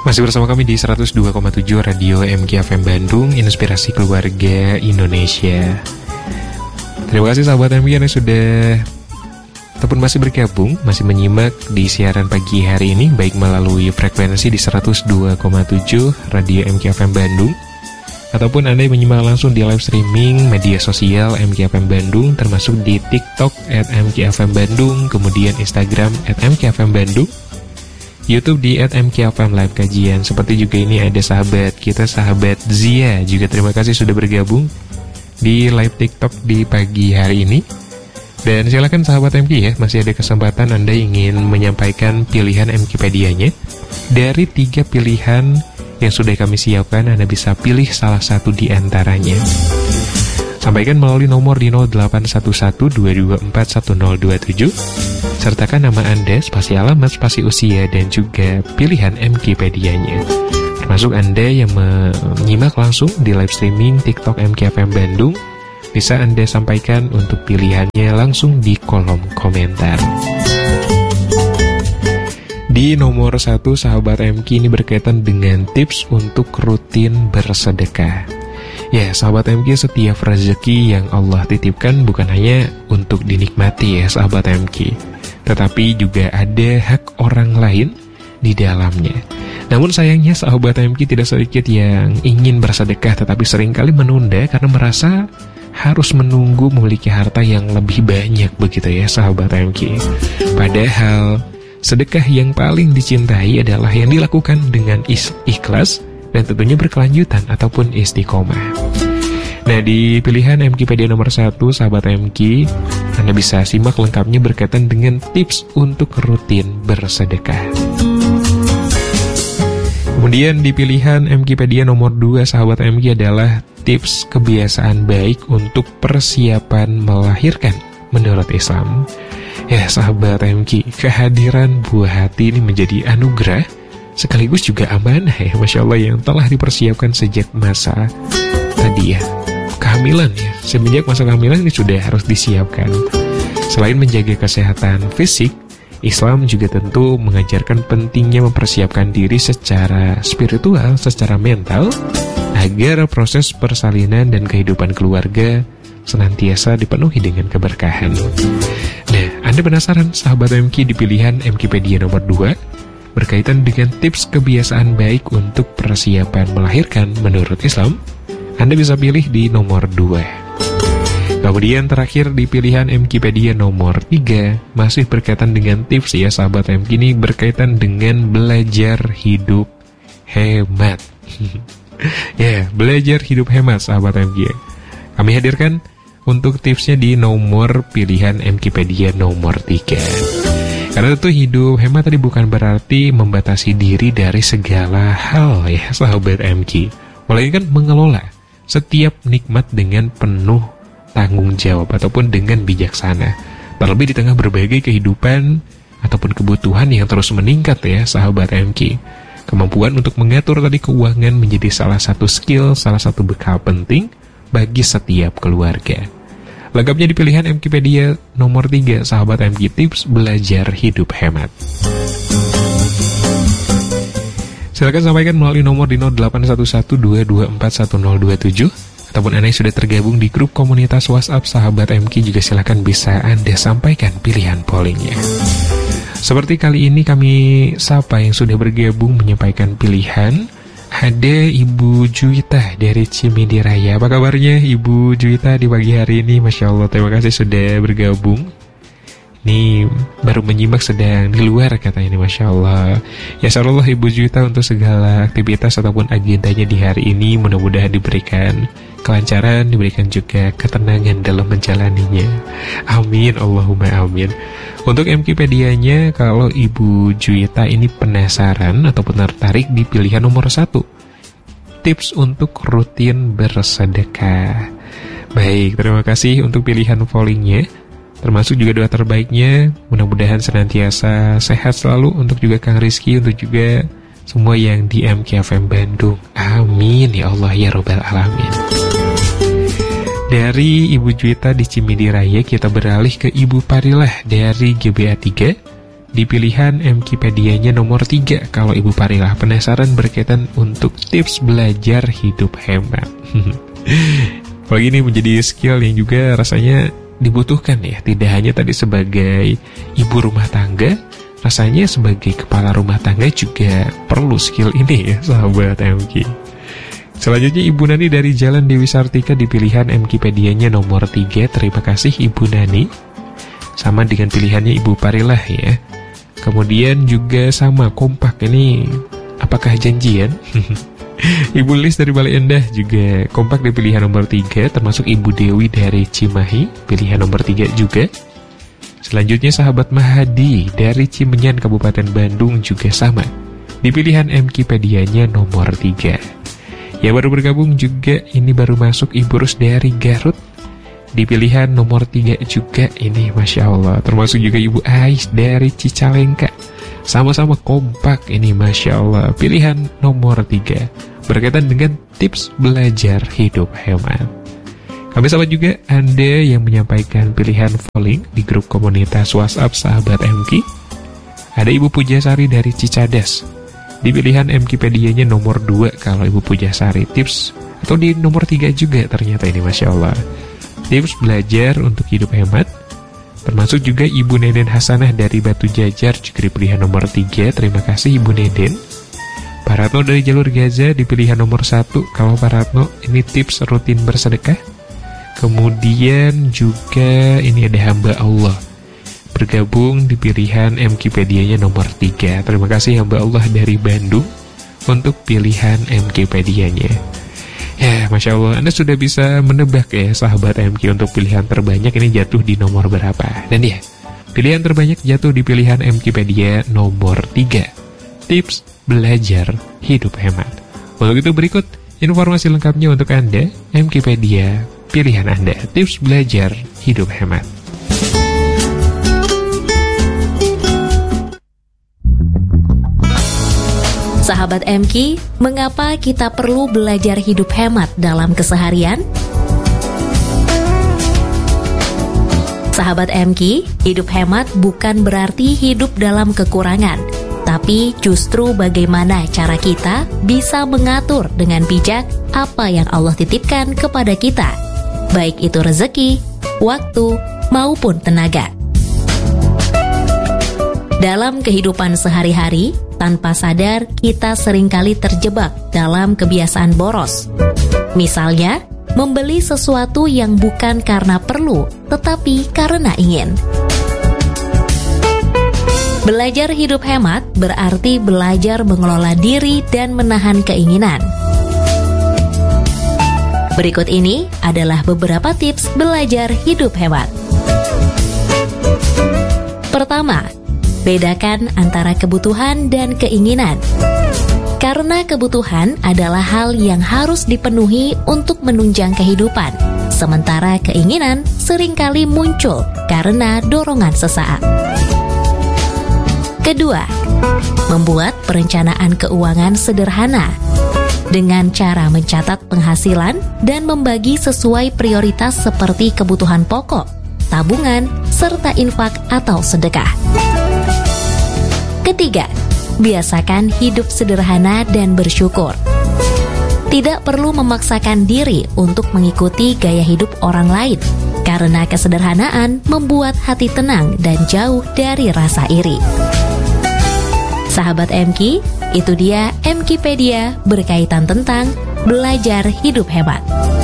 Masih bersama kami di 102,7 Radio MKFM Bandung, Inspirasi Keluarga Indonesia. Terima kasih sahabat MK yang sudah ataupun masih bergabung, masih menyimak di siaran pagi hari ini, baik melalui frekuensi di 102,7 Radio MKFM Bandung, ataupun Anda yang menyimak langsung di live streaming media sosial MKFM Bandung, termasuk di TikTok @MKFM Bandung, kemudian Instagram @MKFM Bandung, YouTube di @MKFM Live Kajian. Seperti juga ini ada sahabat kita, sahabat Zia, juga terima kasih sudah bergabung di live TikTok di pagi hari ini. Dan silakan sahabat MK ya, masih ada kesempatan Anda ingin menyampaikan pilihan MKpedia-nya. Dari 3 pilihan yang sudah kami siapkan, Anda bisa pilih salah satu di antaranya. Sampaikan melalui nomor di 0811-224-1027. Sertakan nama Anda, spasi alamat, spasi usia, dan juga pilihan MKpedia-nya. Termasuk Anda yang menyimak langsung di live streaming TikTok MKFM Bandung, bisa Anda sampaikan untuk pilihannya langsung di kolom komentar. Di nomor 1, sahabat MK, ini berkaitan dengan tips untuk rutin bersedekah. Ya, sahabat MK, setiap rezeki yang Allah titipkan bukan hanya untuk dinikmati ya sahabat MK, tetapi juga ada hak orang lain di dalamnya. Namun sayangnya sahabat MK, tidak sedikit yang ingin bersedekah tetapi seringkali menunda karena merasa harus menunggu memiliki harta yang lebih banyak begitu ya sahabat MK. Padahal sedekah yang paling dicintai adalah yang dilakukan dengan ikhlas dan tentunya berkelanjutan ataupun istiqomah. Nah, di pilihan MKpedia nomor 1, sahabat MK, Anda bisa simak lengkapnya berkaitan dengan tips untuk rutin bersedekah. Kemudian di pilihan MKpedia nomor 2, sahabat MK, adalah tips kebiasaan baik untuk persiapan melahirkan menurut Islam. Ya sahabat MK, kehadiran buah hati ini menjadi anugerah sekaligus juga amanah ya, Masya Allah, yang telah dipersiapkan sejak masa tadi ya, kehamilan ya. Semenjak masa kehamilan ini sudah harus disiapkan. Selain menjaga kesehatan fisik, Islam juga tentu mengajarkan pentingnya mempersiapkan diri secara spiritual, secara mental, agar proses persalinan dan kehidupan keluarga senantiasa dipenuhi dengan keberkahan. Nah, Anda penasaran sahabat MK di pilihan MKpedia nomor 2 berkaitan dengan tips kebiasaan baik untuk persiapan melahirkan menurut Islam? Anda bisa pilih di nomor 2. Kemudian terakhir di pilihan MKpedia nomor 3 masih berkaitan dengan tips ya sahabat MK, ini berkaitan dengan belajar hidup hemat. Ya, belajar hidup hemat sahabat MK. Kami hadirkan untuk tipsnya di nomor pilihan MKpedia nomor 3. Karena tentu hidup hemat tadi bukan berarti membatasi diri dari segala hal ya sahabat MK, melainkan mengelola setiap nikmat dengan penuh tanggung jawab ataupun dengan bijaksana. Terlebih di tengah berbagai kehidupan ataupun kebutuhan yang terus meningkat ya sahabat MK. Kemampuan untuk mengatur tadi keuangan menjadi salah satu skill, salah satu bekal penting bagi setiap keluarga. Lengkapnya di pilihan MKpedia nomor 3, sahabat MK, tips belajar hidup hemat. Silakan sampaikan melalui nomor di 0811-224-1027, ataupun Anda yang sudah tergabung di grup komunitas WhatsApp sahabat MK juga silakan bisa Anda sampaikan pilihan pollingnya. Seperti kali ini kami sapa yang sudah bergabung menyampaikan pilihan. Ada Ibu Juwita dari Cimindi Raya. Apa kabarnya Ibu Juwita di pagi hari ini? Masya Allah, terima kasih sudah bergabung. Ini baru menyimak sedang di luar katanya ini, Masya Allah. Ya Allah Ibu Juwita untuk segala aktivitas ataupun agendanya di hari ini, mudah-mudahan diberikan kelancaran, diberikan juga ketenangan dalam menjalaninya. Amin, Allahumma amin. Untuk MKpedia-nya, kalau Ibu Juwita ini penasaran ataupun tertarik di pilihan nomor 1, tips untuk rutin bersedekah. Baik, terima kasih untuk pilihan pollingnya, termasuk juga doa terbaiknya. Mudah-mudahan senantiasa sehat selalu untuk juga Kang Rizky, untuk juga semua yang di MKFM Bandung. Amin ya Allah ya Rabbal Alamin. Dari Ibu Juwita di Cimindi Raya, kita beralih ke Ibu Parilah dari GBA 3 Di pilihan MKpedia-nya nomor 3 kalau Ibu Parilah penasaran berkaitan untuk tips belajar hidup hemat. Kalau ini menjadi skill yang juga rasanya dibutuhkan ya, tidak hanya tadi sebagai ibu rumah tangga, rasanya sebagai kepala rumah tangga juga perlu skill ini ya sahabat MK. Selanjutnya Ibu Nani dari Jalan Dewi Sartika di pilihan MKpedia-nya nomor 3. Terima kasih Ibu Nani. Sama dengan pilihannya Ibu Parilah ya. Kemudian juga sama kompak, ini apakah janjian? Ibu Lis dari Bale Endah juga kompak di pilihan nomor 3, termasuk Ibu Dewi dari Cimahi, pilihan nomor 3 juga. Selanjutnya sahabat Mahadi dari Cimenyan Kabupaten Bandung juga sama, di pilihan MKpedia-nya nomor 3. Ya baru bergabung juga, ini baru masuk Ibu Rus dari Garut, di pilihan nomor 3 juga, ini Masya Allah. Termasuk juga Ibu Ais dari Cicalengka, sama-sama kompak, ini Masya Allah, pilihan nomor 3 berkaitan dengan tips belajar hidup hemat. Kami sahabat juga Anda yang menyampaikan pilihan polling di grup komunitas WhatsApp sahabat MK. Ada Ibu Pujasari dari Cicadas, di pilihan MKpedia-nya nomor 2 kalau Ibu Pujasari, tips atau di nomor 3 juga ternyata, ini Masya Allah, tips belajar untuk hidup hemat. Termasuk juga Ibu Neden Hasanah dari Batu Jajar juga di pilihan nomor 3. Terima kasih Ibu Neden. Pak Ratno dari Jalur Gaza di pilihan nomor 1. Kalau Pak Ratno, ini tips rutin bersedekah. Kemudian juga ini ada hamba Allah bergabung di pilihan MKpedia-nya nomor 3. Terima kasih hamba Allah dari Bandung untuk pilihan MKpedia-nya. Ya, Masya Allah, Anda sudah bisa menebak ya sahabat MK untuk pilihan terbanyak ini jatuh di nomor berapa. Dan ya, pilihan terbanyak jatuh di pilihan MKpedia nomor 3. Tips belajar hidup hemat. Untuk itu berikut informasi lengkapnya untuk Anda, MKpedia, pilihan Anda, tips belajar hidup hemat. Sahabat MK, mengapa kita perlu belajar hidup hemat dalam keseharian? Sahabat MK, hidup hemat bukan berarti hidup dalam kekurangan, tapi justru bagaimana cara kita bisa mengatur dengan bijak apa yang Allah titipkan kepada kita, baik itu rezeki, waktu, maupun tenaga. Dalam kehidupan sehari-hari, tanpa sadar kita seringkali terjebak dalam kebiasaan boros. Misalnya, membeli sesuatu yang bukan karena perlu, tetapi karena ingin. Belajar hidup hemat berarti belajar mengelola diri dan menahan keinginan. Berikut ini adalah beberapa tips belajar hidup hemat. Pertama, bedakan antara kebutuhan dan keinginan. Karena kebutuhan adalah hal yang harus dipenuhi untuk menunjang kehidupan, sementara keinginan seringkali muncul karena dorongan sesaat. Kedua, membuat perencanaan keuangan sederhana dengan cara mencatat penghasilan dan membagi sesuai prioritas seperti kebutuhan pokok, tabungan, serta infak atau sedekah. Ketiga, biasakan hidup sederhana dan bersyukur. Tidak perlu memaksakan diri untuk mengikuti gaya hidup orang lain, karena kesederhanaan membuat hati tenang dan jauh dari rasa iri. Sahabat MK, itu dia MKpedia berkaitan tentang belajar hidup hemat.